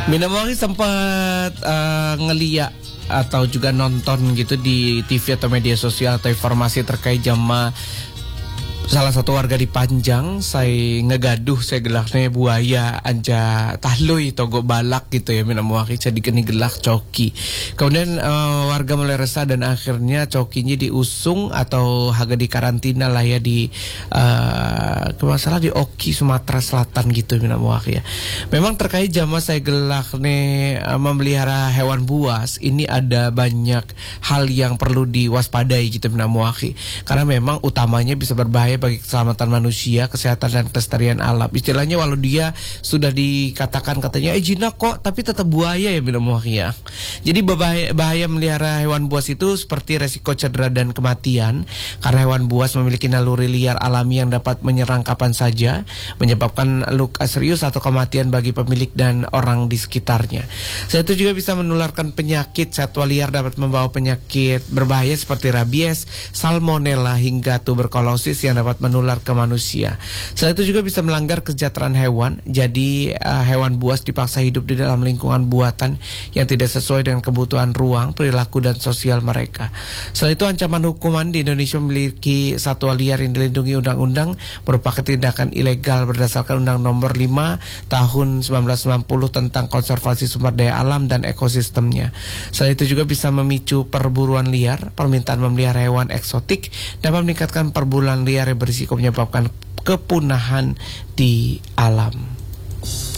Minamori sempat ngeliat atau juga nonton gitu di TV atau media sosial atau informasi terkait jama salah satu warga di Panjang saya ngegaduh saya gelaknya buaya anja tahlui togo balak gitu ya minamori jadi keni gelak coki. Kemudian warga mulai resah dan akhirnya cokinya diusung atau haga di karantina lah ya di masalah di Oki Sumatera Selatan gitu minamori ya. Memang terkait jama saya gelaknya memelihara hewan buas ini ada banyak hal yang perlu diwaspadai gitu minamori karena memang utamanya bisa berbahaya bagi keselamatan manusia, kesehatan dan kelestarian alam. Istilahnya walau dia sudah dikatakan katanya jinak kok, tapi tetap buaya ya minamori ya. Jadi bahaya melihara hewan buas itu seperti resiko cedera dan kematian karena hewan buas memiliki naluri liar alami yang dapat menyerang kapan saja, menyebabkan luka serius atau kematian bagi pemilik dan orang di sekitarnya. Selain itu juga bisa menularkan penyakit. Satwa liar dapat membawa penyakit berbahaya seperti rabies, salmonella hingga tuberkulosis yang dapat menular ke manusia. Selain itu juga bisa melanggar kesejahteraan hewan. Jadi hewan buas dipaksa hidup di dalam lingkungan buatan yang tidak sesuai dengan kebutuhan ruang, perilaku dan sosial mereka. Selain itu ancaman hukuman di Indonesia memiliki satwa liar yang dilindungi undang-undang merupakan tindakan ilegal berdasarkan Undang Nomor 5 Tahun 1990 tentang konservasi sumber daya alam dan ekosistemnya. Selain itu juga bisa memicu perburuan liar, permintaan memelihara hewan eksotik dapat meningkatkan perburuan liar yang berisiko menyebabkan kepunahan di alam.